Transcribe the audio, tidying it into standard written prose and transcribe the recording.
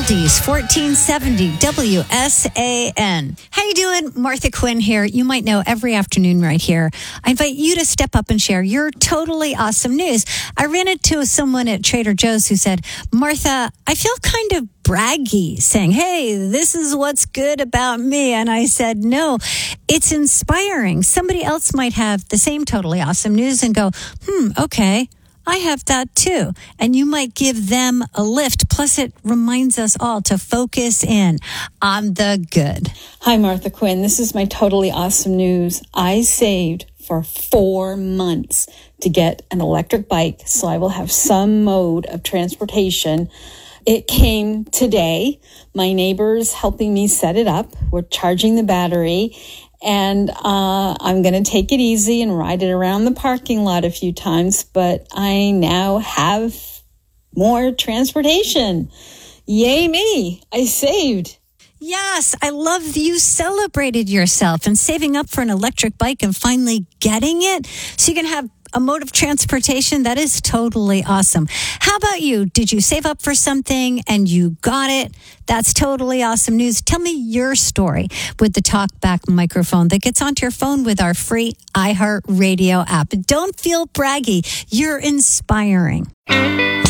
Oldies 1470 WSAN. How you doing? Martha Quinn here. You might know every afternoon right here. I invite you to step up and share your totally awesome news. I ran into someone at Trader Joe's who said, Martha, I feel kind of braggy saying, hey, this is what's good about me. And I said, no, it's inspiring. Somebody else might have the same totally awesome news and go, okay, I have that too. And you might give them a lift. Plus, it reminds us all to focus in on the good. Hi, Martha Quinn. This is my totally awesome news. I saved for 4 months to get an electric bike, so I will have some mode of transportation. It came today. My neighbor's helping me set it up. We're charging the battery. And I'm going to take it easy and ride it around the parking lot a few times. But I now have more transportation. Yay me. I saved. Yes, I love you celebrated yourself and saving up for an electric bike and finally getting it so you can have a mode of transportation. That is totally awesome. How about you? Did you save up for something and you got it? That's totally awesome news. Tell me your story with the TalkBack microphone that gets onto your phone with our free iHeartRadio app. Don't feel braggy. You're inspiring.